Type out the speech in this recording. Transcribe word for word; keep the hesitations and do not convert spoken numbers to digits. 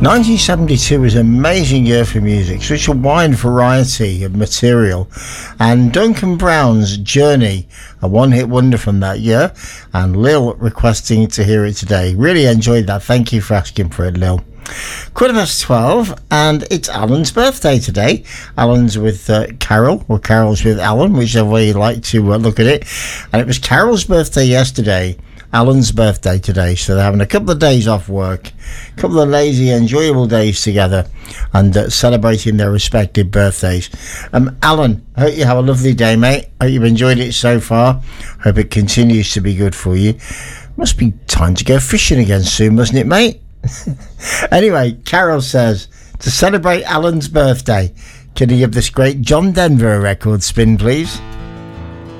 nineteen seventy-two was an amazing year for music, such a wide variety of material, and Duncan Brown's Journey, a one-hit wonder from that year, and Lil requesting to hear it today. Really enjoyed that. Thank you for asking for it, Lil. Quarter past twelve, and it's Alan's birthday today. Alan's with uh, Carol, or Carol's with Alan, whichever way you like to uh, look at it. And it was Carol's birthday yesterday, Alan's birthday today, so they're having a couple of days off work, a couple of lazy, enjoyable days together, and uh, celebrating their respective birthdays. Um, Alan, I hope you have a lovely day, mate. Hope you've enjoyed it so far. Hope it continues to be good for you. Must be time to go fishing again soon, mustn't it, mate? Anyway, Carol says, to celebrate Alan's birthday, can you give this great John Denver a record spin, please?